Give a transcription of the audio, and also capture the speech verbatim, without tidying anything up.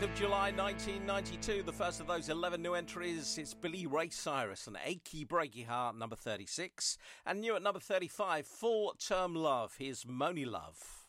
Of July nineteen ninety-two, the first of those eleven new entries, it's Billy Ray Cyrus and Achy Breaky Heart, number thirty-six. And new at number thirty-five, Full Term Love, here's Moni Love.